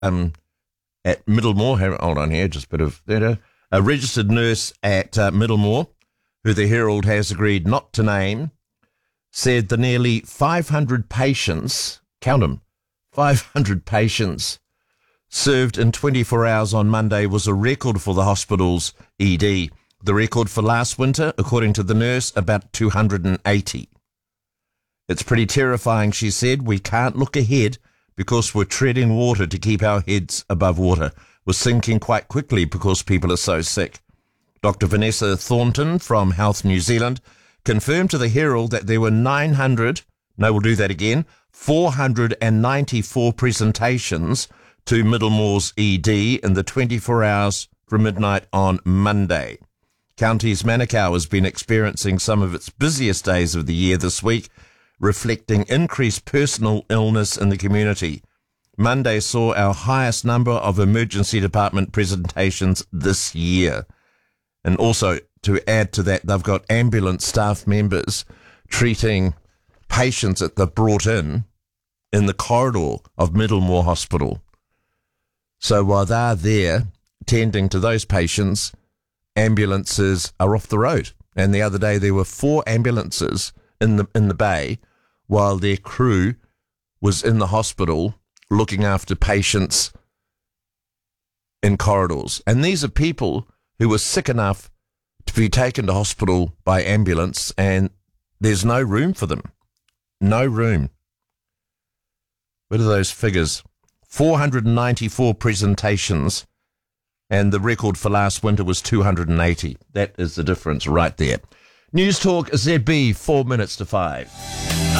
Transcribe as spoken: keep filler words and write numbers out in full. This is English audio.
um, at Middlemore, hold on here, just a bit of that. A registered nurse at uh, Middlemore, who the Herald has agreed not to name, said the nearly five hundred patients, count them, five hundred patients served in twenty-four hours on Monday was a record for the hospital's E D. The record for last winter, according to the nurse, about two hundred eighty. It's pretty terrifying, she said. We can't look ahead because we're treading water to keep our heads above water. We're sinking quite quickly because people are so sick. Doctor Vanessa Thornton from Health New Zealand confirmed to the Herald that there were nine hundred, no, we'll do that again, four hundred ninety-four presentations to Middlemore's E D in the twenty-four hours from midnight on Monday. County's Manukau has been experiencing some of its busiest days of the year this week, reflecting increased personal illness in the community. Monday saw our highest number of emergency department presentations this year. And also, to add to that, they've got ambulance staff members treating patients that they've brought in in the corridor of Middlemore Hospital. So while they're there tending to those patients, ambulances are off the road. And the other day there were four ambulances in the in the bay while their crew was in the hospital looking after patients in corridors. And these are people who were sick enough to be taken to hospital by ambulance, and there's no room for them. No room. What are those figures? four hundred ninety-four presentations, and the record for last winter was two hundred eighty. That is the difference right there. News Talk Z B, four minutes to five.